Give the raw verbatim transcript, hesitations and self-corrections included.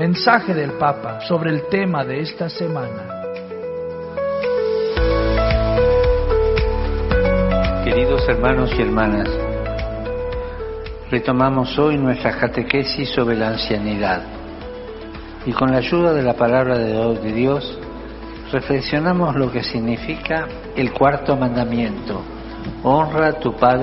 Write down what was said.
Mensaje del Papa sobre el tema de esta semana. Queridos hermanos y hermanas, retomamos hoy nuestra catequesis sobre la ancianidad y con la ayuda de la palabra de Dios reflexionamos lo que significa el cuarto mandamiento: honra a tu padre